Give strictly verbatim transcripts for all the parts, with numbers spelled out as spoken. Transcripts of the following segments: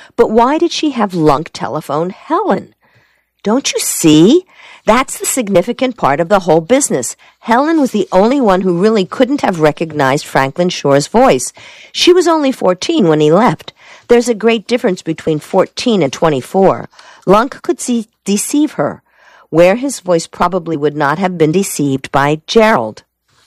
But why did she have Lunk telephone Helen? Don't you see? That's the significant part of the whole business. Helen was the only one who really couldn't have recognized Franklin Shore's voice. She was only fourteen when he left. There's a great difference between fourteen and twenty-four. Lunk could see, deceive her, where his voice probably would not have been deceived by Gerald.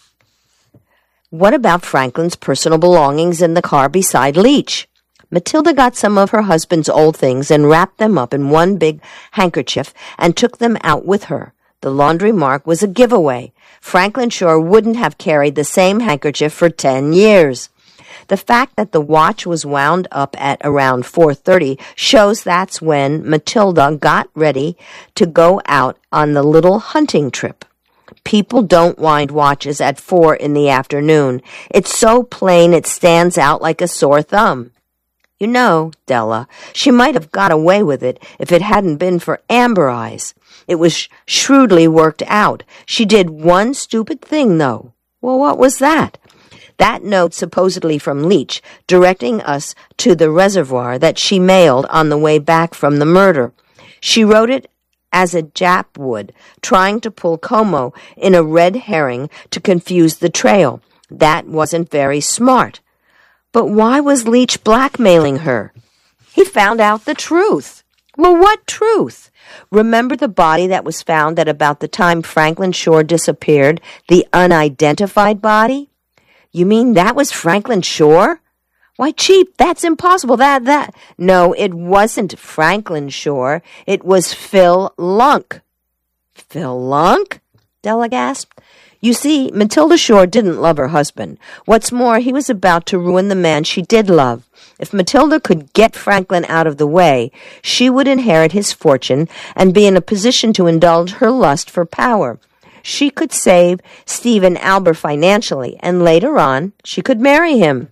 What about Franklin's personal belongings in the car beside Leach? Matilda got some of her husband's old things and wrapped them up in one big handkerchief and took them out with her. The laundry mark was a giveaway. Franklin Shore wouldn't have carried the same handkerchief for ten years. The fact that the watch was wound up at around four thirty shows that's when Matilda got ready to go out on the little hunting trip. People don't wind watches at four in the afternoon. It's so plain it stands out like a sore thumb. You know, Della, she might have got away with it if it hadn't been for Amber Eyes. It was sh- shrewdly worked out. She did one stupid thing, though. Well, what was that? That note supposedly from Leach, directing us to the reservoir that she mailed on the way back from the murder. She wrote it as a Jap would, trying to pull Como in a red herring to confuse the trail. That wasn't very smart. But why was Leach blackmailing her? He found out the truth. Well, what truth? Remember the body that was found at about the time Franklin Shore disappeared, the unidentified body? You mean that was Franklin Shore? Why, Chief, that's impossible. That, that. No, it wasn't Franklin Shore. It was Phil Lunk. Phil Lunk? Della gasped. You see, Matilda Shore didn't love her husband. What's more, he was about to ruin the man she did love. If Matilda could get Franklin out of the way, she would inherit his fortune and be in a position to indulge her lust for power. She could save Stephen Albert financially, and later on, she could marry him.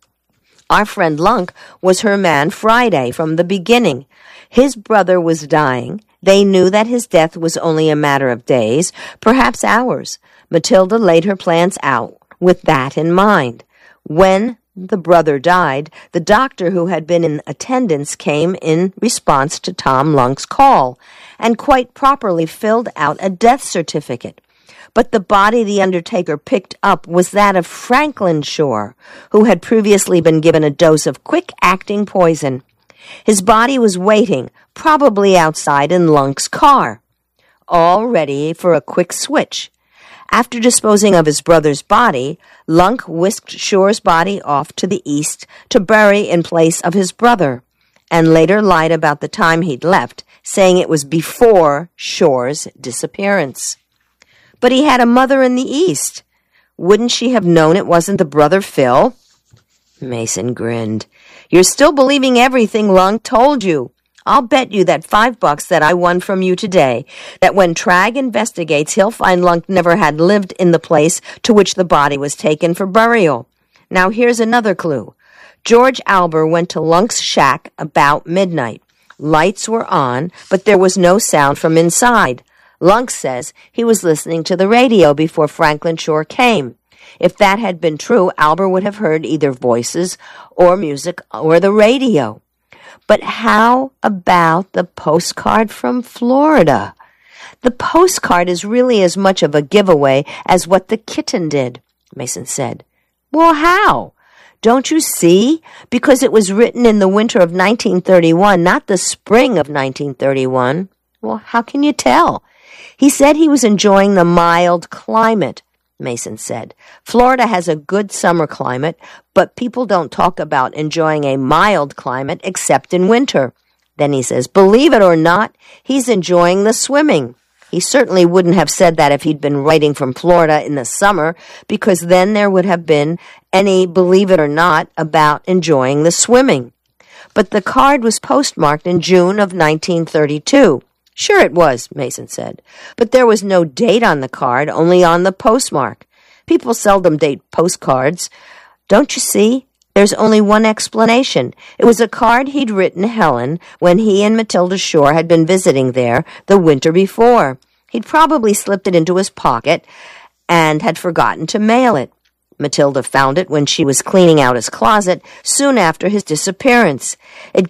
Our friend Lunk was her man Friday from the beginning. His brother was dying. They knew that his death was only a matter of days, perhaps hours. Matilda laid her plans out with that in mind. When the brother died, the doctor who had been in attendance came in response to Tom Lunk's call and quite properly filled out a death certificate. But the body the undertaker picked up was that of Franklin Shore, who had previously been given a dose of quick-acting poison. His body was waiting, probably outside in Lunk's car, all ready for a quick switch. After disposing of his brother's body, Lunk whisked Shore's body off to the east to bury in place of his brother, and later lied about the time he'd left, saying it was before Shore's disappearance. But he had a mother in the east. Wouldn't she have known it wasn't the brother Phil? Mason grinned. You're still believing everything Lunk told you. I'll bet you that five bucks that I won from you today, that when Tragg investigates, he'll find Lunk never had lived in the place to which the body was taken for burial. Now here's another clue. George Albert went to Lunk's shack about midnight. Lights were on, but there was no sound from inside. Lunk says he was listening to the radio before Franklin Shore came. If that had been true, Albert would have heard either voices or music or the radio. But how about the postcard from Florida? The postcard is really as much of a giveaway as what the kitten did, Mason said. Well, how? Don't you see? Because it was written in the winter of nineteen thirty-one, not the spring of nineteen thirty-one. Well, how can you tell? He said he was enjoying the mild climate, Mason said. Florida has a good summer climate, but people don't talk about enjoying a mild climate except in winter. Then he says, believe it or not, he's enjoying the swimming. He certainly wouldn't have said that if he'd been writing from Florida in the summer, because then there would have been any believe it or not about enjoying the swimming. But the card was postmarked in June of nineteen thirty-two. Sure it was, Mason said, but there was no date on the card, only on the postmark. People seldom date postcards. Don't you see? There's only one explanation. It was a card he'd written Helen when he and Matilda Shore had been visiting there the winter before. He'd probably slipped it into his pocket and had forgotten to mail it. Matilda found it when she was cleaning out his closet soon after his disappearance. It